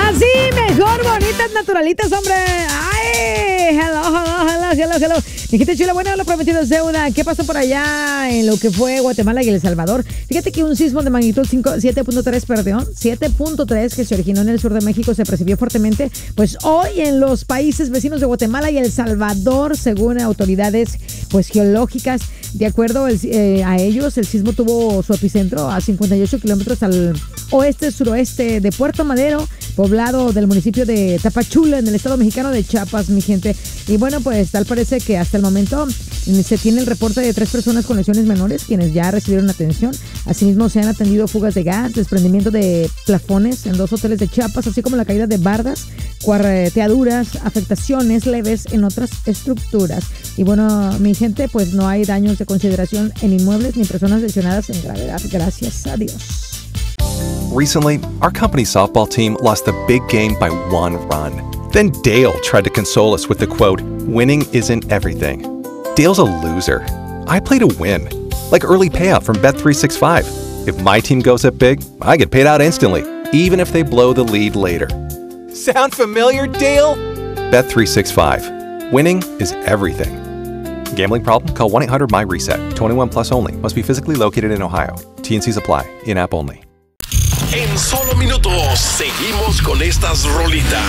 Así, mejor, bonitas, naturalitas, hombre. Ay, hello. Mi gente chula, bueno, lo prometido es deuda. ¿Qué pasó por allá en lo que fue Guatemala y El Salvador? Fíjate que un sismo de magnitud 7.3 que se originó en el sur de México se percibió fuertemente, pues hoy en los países vecinos de Guatemala y El Salvador, según autoridades pues geológicas. De acuerdo a ellos, el sismo tuvo su epicentro a 58 kilómetros al oeste-suroeste de Puerto Madero, poblado del municipio de Tapachula, en el estado mexicano de Chiapas, mi gente. Y bueno, pues tal parece que hasta el momento se tiene el reporte de 3 personas con lesiones menores, quienes ya recibieron atención. Asimismo, se han atendido fugas de gas, desprendimiento de plafones en 2 hoteles de Chiapas, así como la caída de bardas, cuarteaduras, afectaciones leves en otras estructuras. Y bueno, mi gente, pues no hay daños de consideración en inmuebles ni personas lesionadas en gravedad. Gracias a Dios. Recently, our company's softball team lost the big game by 1 run. Then Dale tried to console us with the quote, "Winning isn't everything." Dale's a loser. I play to win. Like early payout from Bet365. If my team goes up big, I get paid out instantly, even if they blow the lead later. Sound familiar, Dale? Bet365. Winning is everything. Gambling problem? Call 1-800-MY-RESET. 21 plus only. Must be physically located in Ohio. T&Cs apply. In-app only. En solo minutos, seguimos con estas rolitas.